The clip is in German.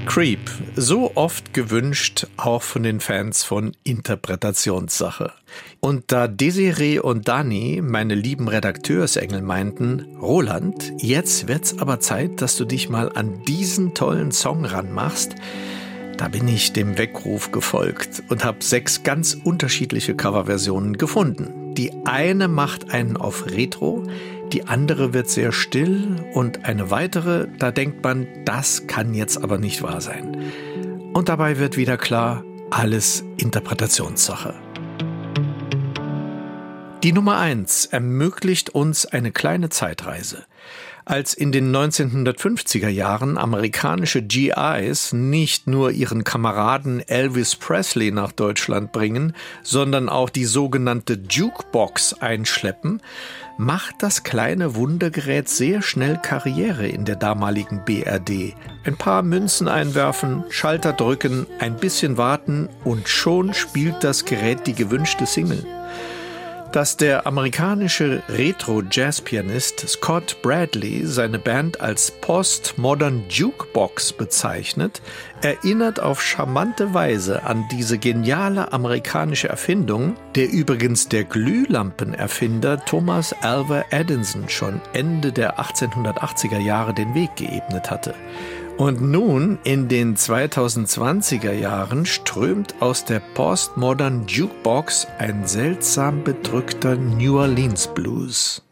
Creep, so oft gewünscht, auch von den Fans von Interpretationssache. Und da Desiree und Dani, meine lieben Redakteursengel, meinten, Roland, jetzt wird's aber Zeit, dass du dich mal an diesen tollen Song ranmachst, da bin ich dem Weckruf gefolgt und habe 6 ganz unterschiedliche Coverversionen gefunden. Die eine macht einen auf Retro, die andere wird sehr still und eine weitere, da denkt man, das kann jetzt aber nicht wahr sein. Und dabei wird wieder klar, alles Interpretationssache. Die Nummer 1 ermöglicht uns eine kleine Zeitreise. Als in den 1950er Jahren amerikanische GIs nicht nur ihren Kameraden Elvis Presley nach Deutschland bringen, sondern auch die sogenannte Jukebox einschleppen, macht das kleine Wundergerät sehr schnell Karriere in der damaligen BRD. Ein paar Münzen einwerfen, Schalter drücken, ein bisschen warten und schon spielt das Gerät die gewünschte Single. Dass der amerikanische Retro-Jazz-Pianist Scott Bradley seine Band als Postmodern Jukebox bezeichnet, erinnert auf charmante Weise an diese geniale amerikanische Erfindung, der übrigens der Glühlampenerfinder Thomas Alva Edison schon Ende der 1880er Jahre den Weg geebnet hatte. Und nun, in den 2020er Jahren, strömt aus der Postmodern Jukebox ein seltsam bedrückter New Orleans Blues.